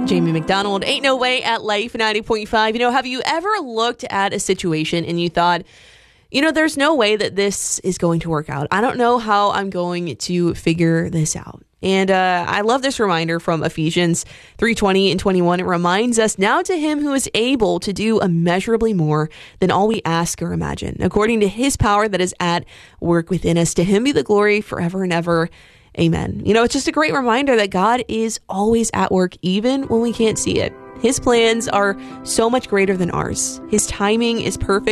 Jamie McDonald, Ain't No Way at Life 90.5. Have you ever looked at a situation and you thought, there's no way that this is going to work out. I don't know how I'm going to figure this out. And I love this reminder from Ephesians 3:20 and 21. It reminds us, now to him who is able to do immeasurably more than all we ask or imagine, according to his power that is at work within us. To him be the glory forever and ever. Amen. It's just a great reminder that God is always at work, even when we can't see it. His plans are so much greater than ours. His timing is perfect.